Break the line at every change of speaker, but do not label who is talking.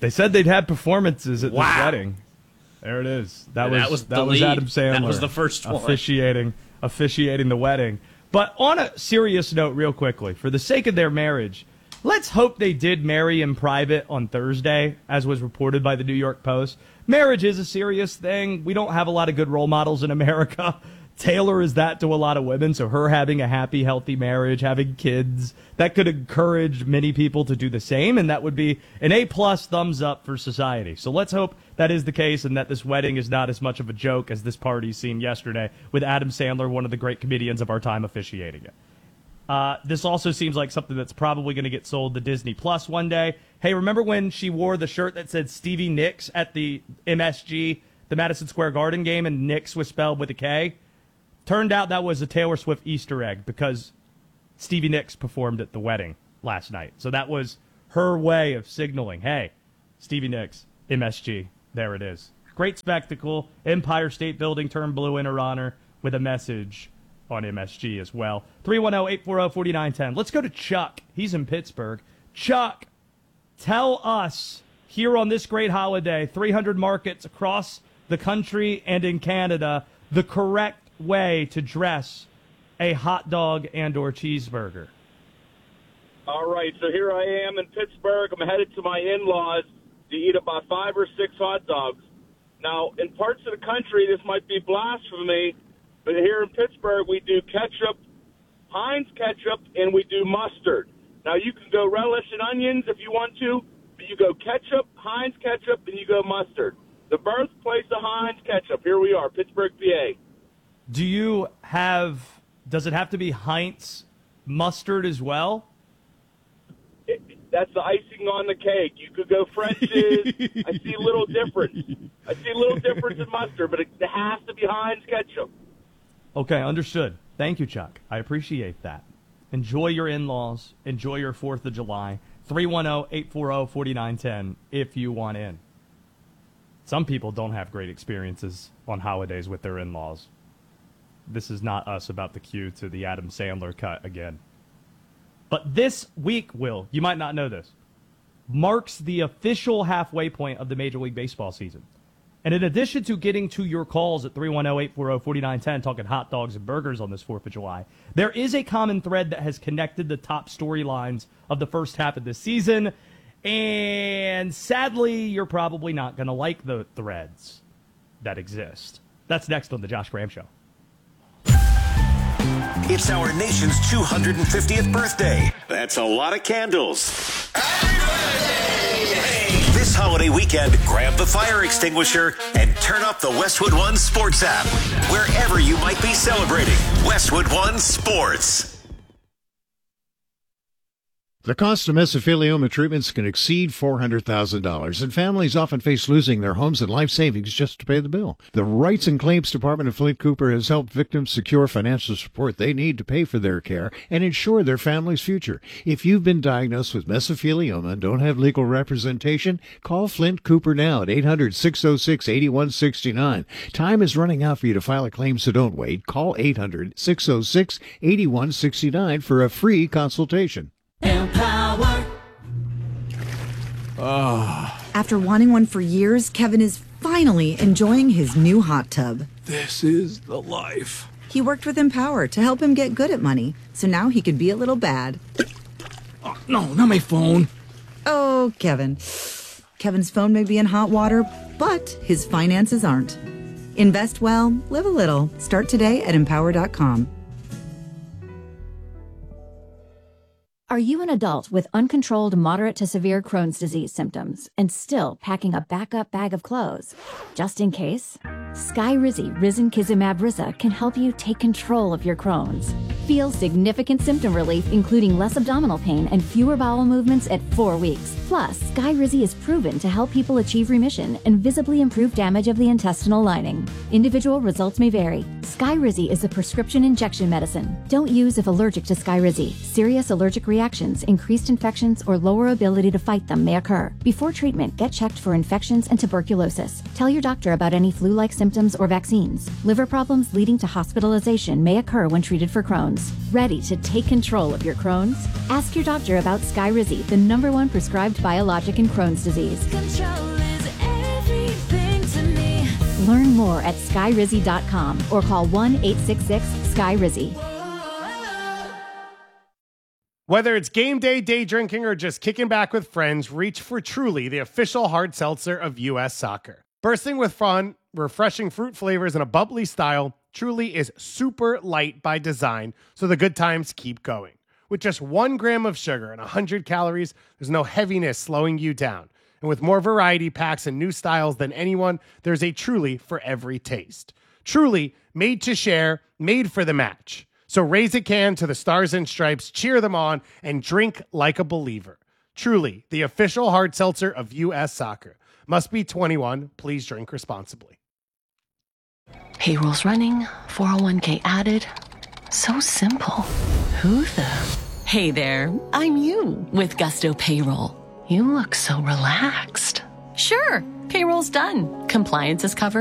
They said they'd have performances at this wedding. There it is. That was Adam Sandler.
That was the first one.
Officiating the wedding. But on a serious note, real quickly, for the sake of their marriage, let's hope they did marry in private on Thursday, as was reported by the New York Post. Marriage is a serious thing. We don't have a lot of good role models in America. Taylor is that to a lot of women, so her having a happy, healthy marriage, having kids, that could encourage many people to do the same, and that would be an A-plus thumbs up for society. So let's hope that is the case and that this wedding is not as much of a joke as this party seen yesterday with Adam Sandler, one of the great comedians of our time, officiating it. This also seems like something that's probably going to get sold to Disney Plus one day. Hey, remember when she wore the shirt that said Stevie Nicks at the MSG, the Madison Square Garden game, and Nicks was spelled with a K? Turned out that was a Taylor Swift Easter egg because Stevie Nicks performed at the wedding last night. So that was her way of signaling, hey, Stevie Nicks, MSG, there it is. Great spectacle. Empire State Building turned blue in her honor with a message on MSG as well. 310-840-4910. Let's go to Chuck. He's in Pittsburgh. Chuck, tell us here on this great holiday, 300 markets across the country and in Canada, the correct way to dress a hot dog and or cheeseburger.
All right, so here I am in Pittsburgh. I'm headed to my in-laws to eat about 5 or 6 hot dogs. Now, in parts of the country, this might be blasphemy, but here in Pittsburgh, we do ketchup, Heinz ketchup, and we do mustard. Now, you can go relish and onions if you want to, but you go ketchup, Heinz ketchup, and you go mustard. The birthplace of Heinz ketchup. Here we are, Pittsburgh, PA.
Does it have to be Heinz mustard as well?
That's the icing on the cake. You could go French's. I see a little difference. In mustard, but it has to be Heinz ketchup.
Okay, understood. Thank you, Chuck. I appreciate that. Enjoy your in-laws. Enjoy your 4th of July. 310-840-4910 if you want in. Some people don't have great experiences on holidays with their in-laws. This is not us about the cue to the Adam Sandler cut again. But this week, Will, you might not know this, marks the official halfway point of the Major League Baseball season. And in addition to getting to your calls at 310-840-4910, talking hot dogs and burgers on this 4th of July, there is a common thread that has connected the top storylines of the first half of this season. And sadly, you're probably not going to like the threads that exist. That's next on The Josh Graham Show.
It's our nation's 250th birthday. That's a lot of candles. Happy birthday! This holiday weekend, grab the fire extinguisher and turn up the Westwood One Sports app. Wherever you might be celebrating, Westwood One Sports.
The cost of mesothelioma treatments can exceed $400,000, and families often face losing their homes and life savings just to pay the bill. The Rights and Claims Department of Flint Cooper has helped victims secure financial support they need to pay for their care and ensure their family's future. If you've been diagnosed with mesothelioma and don't have legal representation, call Flint Cooper now at 800-606-8169. Time is running out for you to file a claim, so don't wait. Call 800-606-8169 for a free consultation.
Empower. After wanting one for years, Kevin is finally enjoying his new hot tub.
This is the life.
He worked with Empower to help him get good at money, so now he could be a little bad.
Oh, no, not my phone.
Oh, Kevin. Kevin's phone may be in hot water, but his finances aren't. Invest well, live a little. Start today at Empower.com.
Are you an adult with uncontrolled moderate to severe Crohn's disease symptoms and still packing a backup bag of clothes? Just in case, Skyrizi Risankizumab Riza can help you take control of your Crohn's. Feel significant symptom relief, including less abdominal pain and fewer bowel movements at 4 weeks. Plus, Skyrizi is proven to help people achieve remission and visibly improve damage of the intestinal lining. Individual results may vary. Skyrizi is a prescription injection medicine. Don't use if allergic to Skyrizi. Serious allergic reactions, increased infections, or lower ability to fight them may occur. Before treatment, get checked for infections and tuberculosis. Tell your doctor about any flu-like symptoms or vaccines. Liver problems leading to hospitalization may occur when treated for Crohn's. Ready to take control of your Crohn's? Ask your doctor about Skyrizi, the #1 prescribed biologic in Crohn's disease.
Control is everything to me.
Learn more at skyrizi.com or call 1-866-SKY-RIZZI.
Whether it's game day, day drinking, or just kicking back with friends, reach for Truly, the official hard seltzer of U.S. Soccer. Bursting with fun, refreshing fruit flavors, and a bubbly style, Truly is super light by design, so the good times keep going. With just 1 gram of sugar and 100 calories, there's no heaviness slowing you down. And with more variety packs and new styles than anyone, there's a Truly for every taste. Truly, made to share, made for the match. So raise a can to the Stars and Stripes, cheer them on, and drink like a believer. Truly, the official hard seltzer of U.S. Soccer. Must be 21. Please drink responsibly.
Payroll's running, 401k added. So simple. Who the? Hey there, I'm you with Gusto Payroll. You look so relaxed. Sure, payroll's done. Compliance is covered.